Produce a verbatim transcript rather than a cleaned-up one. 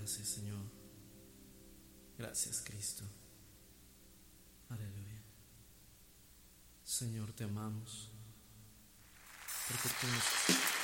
hace, Señor. Gracias, Cristo. Aleluya. Señor, te amamos porque tú nos